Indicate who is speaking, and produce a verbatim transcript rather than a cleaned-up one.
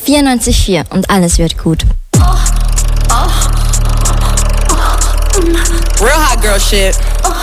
Speaker 1: vierundneunzig Komma vier und alles wird gut.
Speaker 2: Real hot girl shit.